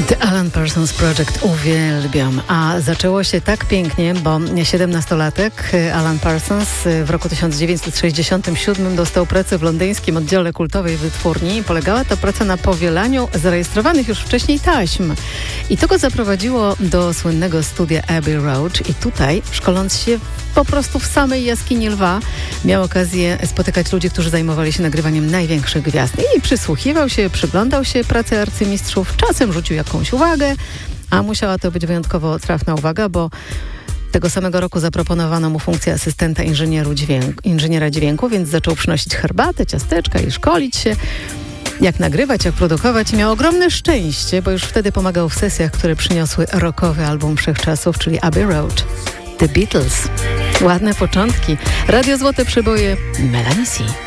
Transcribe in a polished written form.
The Alan Parsons Project uwielbiam, a zaczęło się tak pięknie, bo 17-latek Alan Parsons w roku 1967 dostał pracę w londyńskim oddziale kultowej wytwórni. Polegała ta praca na powielaniu zarejestrowanych już wcześniej taśm. I to go zaprowadziło do słynnego studia Abbey Road i tutaj, szkoląc się po prostu w samej jaskini lwa, miał okazję spotykać ludzi, którzy zajmowali się nagrywaniem największych gwiazd. I przysłuchiwał się, przyglądał się pracy arcymistrzów, czasem rzucił jakąś uwagę, a musiała to być wyjątkowo trafna uwaga, bo tego samego roku zaproponowano mu funkcję asystenta inżyniera dźwięku, więc zaczął przynosić herbatę, ciasteczka i szkolić się, jak nagrywać, jak produkować. Miał ogromne szczęście, bo już wtedy pomagał w sesjach, które przyniosły rockowy album wszechczasów, czyli Abbey Road. The Beatles. Ładne początki. Radio Złote Przeboje, Melanie C.